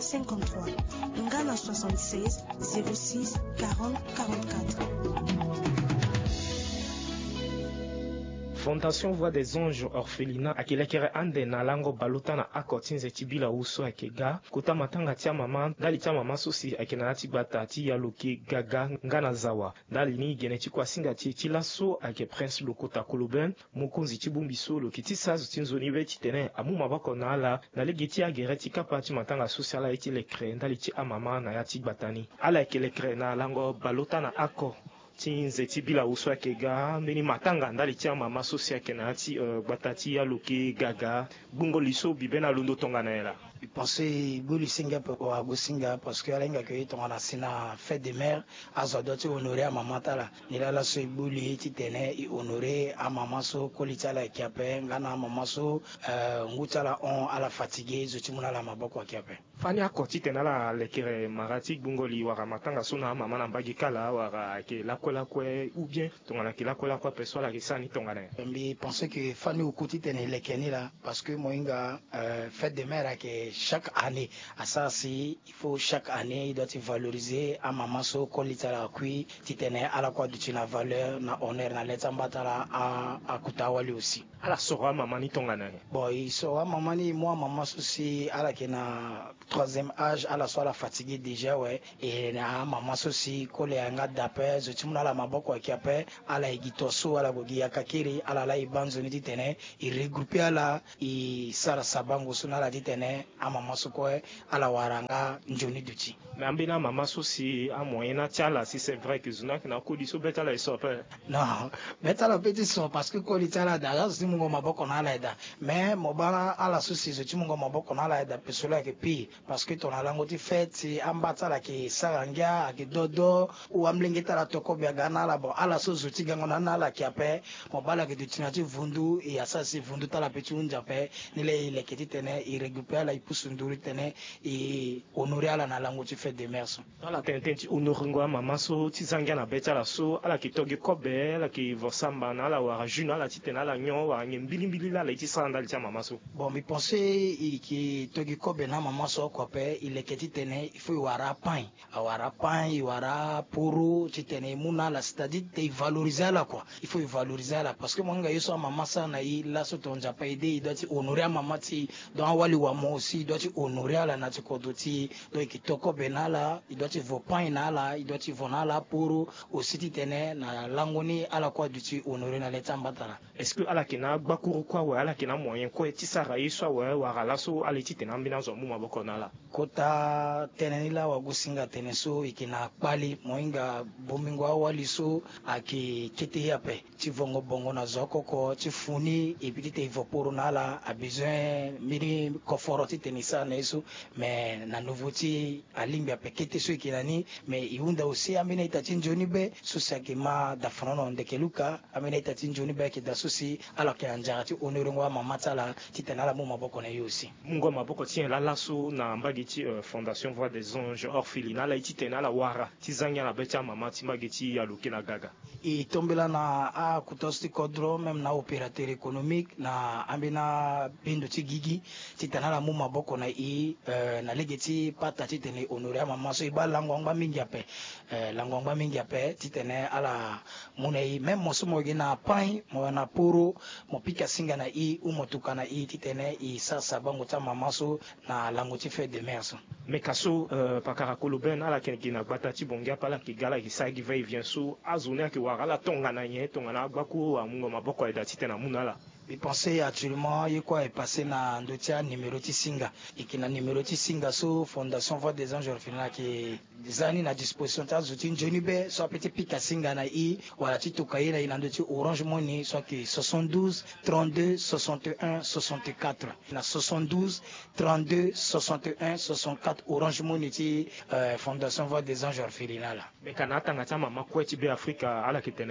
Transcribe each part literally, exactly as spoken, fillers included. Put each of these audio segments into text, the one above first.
cinquante-trois, Ngana soixante-seize, zéro six, quarante, quarante-quatre. Fondation Voix des Anges Orphelinat akilekere ande na lango baluta na akotinze tibila uso akega kuta matanga tia mama dali tia mama susi akina tibata ti yaluki gaga ngana zawa dali ni geneti kwa singa ti tilaso ake prince lokuta kuluben mukunzi tibumbiso lokiti sazu tinzoni beti tene amu mabako na ala na legiti agereti kapa ti matanga susi ala iti lekre dali ti amama na ya tibatani ala akilekere na lango baluta na ako tinze tibila uso akega meni matanga ndali tia mama sosi akena ti uh, batati ya luki gaga bungo liso bibena lundo tonga na ela. Je pensais que Singa pour Agosinga parce que Alenga que ton a sina fête de mère à Zodoti honoré à maman tala ni la la so ibuli ti tene i honoré à maman so kolitala ki ape ngana maman so ngutala on à la fatigué zoti muna la maboko ki ape fani akoti tena la lekere marati bungo li wara matanga sona mama na mbagi kala wara ke la kola kwe ou bien tonga na ki la kola kwa peso la risani tonga na je pensais que fani ukuti tene lekeni la parce que moinga fête de mère que chaque année à ça si il faut chaque année il doit être valorisé à maman so kolita la kui titene à la quoi de la valeur na honneur na leta mbatala à à kutawali aussi à la sora maman ni tonga na bon il sera maman ni moi maman aussi à la kena troisième âge à la soit la fatiguée déjà ouais et na maman aussi kolé anga d'après je timuna la maboko qui après à la igitoso à la gogi ya kakiri à la la ibanzo ni titene il regroupé à la i sara sabango suna la titene à maman sokwe à la waranga njoni duti mais ambina maman sosi à moyena tiala si c'est vrai que zuna na ko diso beta la sope non beta la petit son parce que ko litala da si mungo maboko na la eda mais mobala à la sosi je mungo maboko na la eda pesola ke pi parce que ton alango ti fête ambata la ke saranga ke dodo ou amlengeta la toko bia gana la bon à la sosi ti gangona na la ki ape mobala ke dutinati vundu et asasi vundu ta la petit unja pe ni le le keti tene i récupérer la ipusunduri tene et honorer la na lango ti fête de mers ala tententi honoringo mama so ti zangia na beta la so ala ki togi kobe ala ki vosamba na la wara juna la ti tena la nyo wa ngembili mbili la ti sanda ti mama so bon mi pensais ki togi kobe na mama so kope il keti tene il faut wara pain wara pain wara poro ti tene muna la c'est-à-dire te valoriser la quoi il faut valoriser la parce que moi nga yeso mama sa na i la so tonja pa aider il doit honorer mama ti donc wali wa mo aussi il doit honorer la na ti kodoti donc ki toko benala il doit vo pain na la il doit vo na la poro aussi ti tene na langoni ala quoi du honorer na leta mbatala est-ce que ala kena bakuru kwa wa ala kena moyen ko ti sara yeso wa wa la so ala ti tena mbina zo mu maboko na la kota tene la wa gusinga tene so ikina kpali moinga bomingo awali so aki kete yape ti vongo bongo na zoko ko ti funi et puis te vo poro na la a besoin mini koforo ti tene sa na so mais na nouveauté alimbi ape kete so ikinani mais iunda aussi amina itati njoni be so sakima da fanono ndeke luka amina itati njoni be ke da sosi ala ke anjara ti honoringo wa mamata la ti tena la mu maboko na yo aussi mungo maboko ti la laso na mbagi ti uh, fondation Voix des Anges Orphelinat la iti tena la wara ti zangia na beta mama ti mbagi ti yaluki na gaga i tombela na a kutosti kodro même na opérateur économique na ambina bindo ti gigi ti tena la mu maboko na i uh, na lege ti pata ti tene honorer mama so iba langwangba mingi ape uh, langwangba mingi ape ti tene ala muna i même mo so mo gi na pain mo na poro mo pika singa na i u mo tuka na i ti tene i sasa bango ta mama so na lango ti fête de mers mais kaso uh, pakara koloben ala ken ki na gbata ti bongia pala ki gala ki sa gi va et vient so azuna ki wara la tonga na nye tonga na gbaku amungo maboko eda ti tena muna la je pensais actuellement il quoi est passé na ndotia numéro ti singa ikina numéro ti singa so fondation Voix des Anges Orphelinat qui zani na disposition ta zuti njoni be so petit pika singa na i wala ti tokaina ina ndoti Orange Money so ki soixante-douze trente-deux soixante et un soixante-quatre na soixante-douze trente-deux soixante et un soixante-quatre Orange Money ti euh, fondation Voix des Anges Orphelinat la mais kanata ngata mama kweti be Afrika ala kitene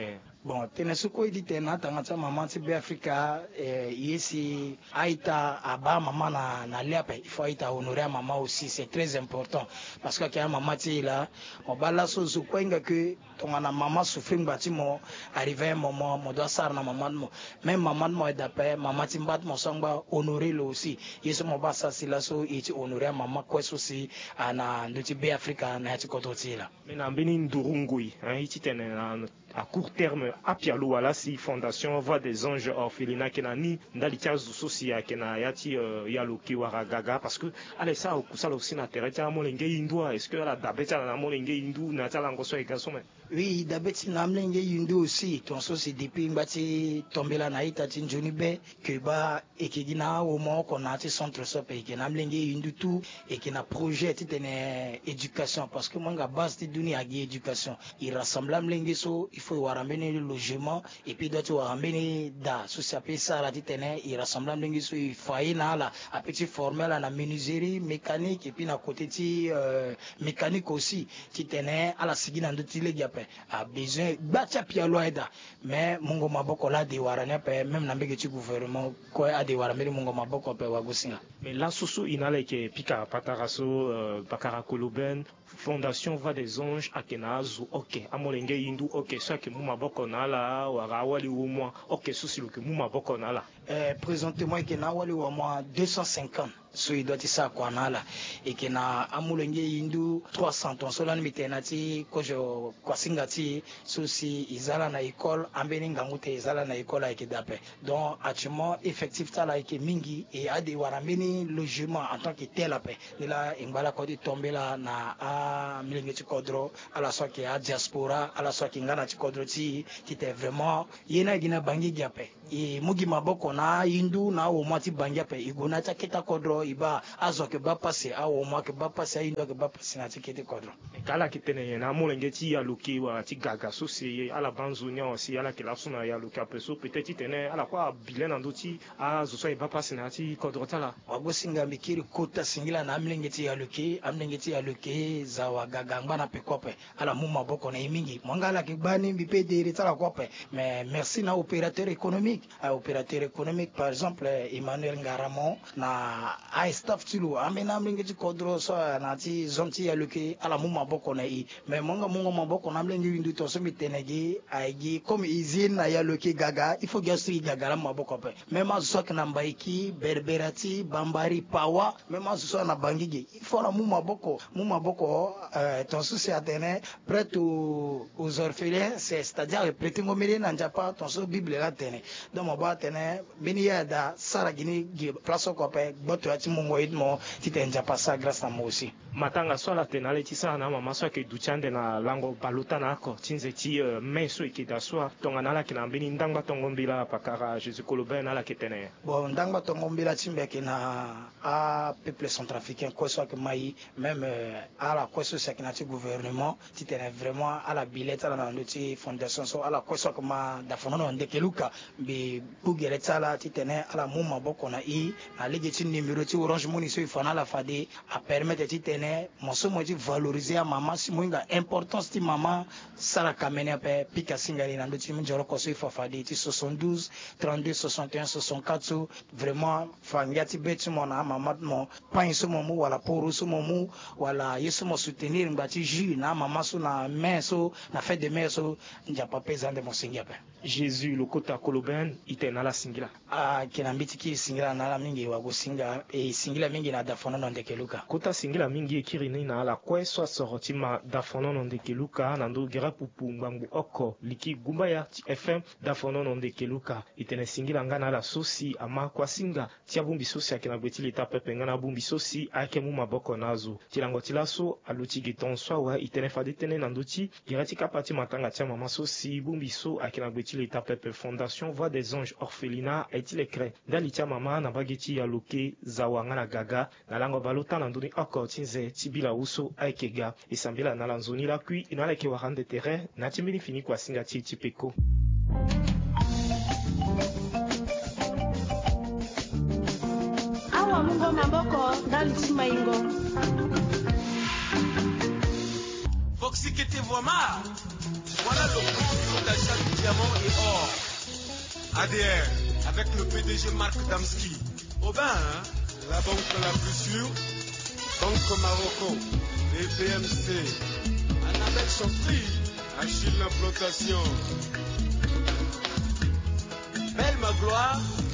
bon tenesu ko idi tena tanga cha mama ti be Africa eh, yesi aita aba mama na na liape il faut aita honorer mama aussi, c'est très important parce que quand mama ti là on bala so so kwenga que tonga na mama souffrir bati mo arriver un moment mo doit sar na mama mo même mama mo d'après mama ti mbat mo songba honorer le aussi yeso mo ba sa sila so iti honorer mama ko aussi ana ndoti be Africa na ti kototi là mais na mbini ndurungui hein iti tene na à court terme apialu wala si fondation Voix des Anges Orphelinat kenani ndali tia zususi ya kena yati uh, ya loki waragaga parce que ale ça okusala aussi na terre ya molenge indwa est-ce que la dabeta na molenge indu na tala ngoso e garçon mais oui dabeti na molenge indu aussi ton so c'est depuis mbati tombela na ita ti njuni be que ba ekigina au mo ko na ti centre so pe ke na molenge indu tout et que na projet ti tene éducation parce que monga base ti duni agi éducation il rassemble molenge so il faut ramener le logement et puis d'autres ramener da so ça peut ça la titene il rassemble ndingi so il faut na la a petit formel na menuiserie mécanique et puis na côté ti euh, mécanique aussi titene ala sigina ndoti le gape a besoin bacha pialo aida mais mungo maboko la de waranya pe même na mbege ti gouvernement ko a de warameli mungo maboko pe wagosinga mais la susu inale ke pika pataraso uh, bakara koloben fondation Voix des Anges akenazu ok amolenge indu ok ça que muma boko nala wara wali au moins ok souci le que muma boko nala euh présentement que na wali au moins deux cent cinquante so il doit ça quoi nala et que na amolenge indu trois cents ton solani mitenati ko jo kwasingati souci izala na école ambeni ngangute izala na école avec dape donc actuellement effectif tala ke mingi et a des warameni logement en tant que tel ape la ngala ko di tombela na a milenge ti kodro ala so ki a diaspora ala so ki ngana ti kodro ti tite vraiment yena gina bangi giape e mugi maboko na indu na o mati bangi ape iguna ta kita kodro iba azo ke ba passer a o mo ke ba passer indu ke ba passer na ti kete kodro kala kitene na mulenge ti ya luki wa ti gaga so si ala banzunya aussi ala ke la suna ya luki ape so peut-être tene ala kwa bilen andoti a zo so iba passer na ti kodro tala wago singa mikiri kota singila na milenge ti ya luki amlenge ti ya luki zawa gagangba na pekope ala muma boko na mingi mangala ki bani bi pe de retala kope mais merci na opérateur économique à opérateur économique par exemple Emmanuel Ngaramo na a staff tulu amena mlingi ti kodro so na ti zonti ya luki ala muma boko na i mais monga monga maboko na mlingi windu to so mitenegi aigi comme izine na ya luki gaga il faut gastri gaga la maboko pe même azo na mbaiki berberati bambari pawa même azo na bangigi il faut na muma boko muma boko euh, ton souci à tenir prêt aux, aux orphelins, c'est-à-dire prêter au milieu n'a pas ton souci Bible là tenir. Donc mon bas tenir, bénia da saragini place au copain, boto ati mongo idmo, ti tenja pas ça grâce à moi aussi. Matanga so la tenale ti sa na mama so ke duchande na lango baluta na ko tinze ti uh, menso e da so tonga na la ke na mbini ndangba tongombila pakara Jésus Colobin na la ke tene. Bon ndangba tongombila timbe ke na a peuple centrafricain ko so ke mai même euh, à la question c'est que notre gouvernement ti tene vraiment à la bilette à la notre fondation so à la question comme da fonono ndekeluka be bugere tala ti tene à la muma boko na i na lege ti numéro ti Orange Money so il faut na la fade a permettre ti tene moso mo ti valoriser maman si moinga importance ti maman sala kamene pe pika singari na ndo ti njoro ko so il faut fade ti soixante-douze trente-deux soixante et un soixante-quatre so vraiment fangati beti mo na maman mo pa so mo wala poro so mo wala yesu mo soutenir ngati ju na mama so na main so na fête de mère so nja pa pesa de mo singia pe Jésus le kota Colobin itena la singila a kina mbiti ki singila na la mingi wa go singa e singila mingi na dafono no ndekeluka kota singila mingi ekirini na la kweso sorti ma dafono no ndekeluka na ndo gira pupu ngbangu oko liki gumba ya F M dafono no ndekeluka itene singila ngana la sosi ama kwa singa tia bumbi sosi akina betili ta pepe ngana bumbi sosi ake mu maboko nazo tilango tilaso aluti giton swa itene fade tene na ndoti girati kapati matanga tia mama sosi bumbi so akina betili ta pepe fondation Voix des Anges Orphelinat est-il écrit dalitia mama na bageti ya loke zawanga na gaga na lango balota na nduni oko tinze tibila uso aikega isambila na lanzoni la kui inala ke warande terrain na timini fini kwa singa ti tipeko awa mungo maboko daliti maingo Foxy que te voit mal Voilà le compte d'achat du diamant et or. A D R, avec le P D G Marc Damski. Aubin, hein, la banque la plus sûre. Banque Marocco, B P M C. Annabelle Chantry, Achille l'implantation. Belle ma gloire.